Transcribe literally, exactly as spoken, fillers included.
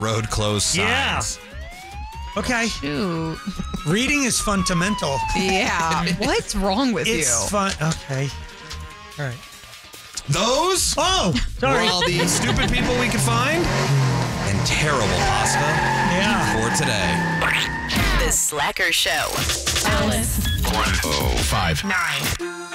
road closed signs. Yeah. Okay. Shoot. Reading is fundamental. Yeah. What's wrong with it's you? It's fun. Okay. All right. Those oh, sorry. were all the stupid people we could find and terrible pasta yeah. for today. The Slacker Show. Alice. one oh five Nine.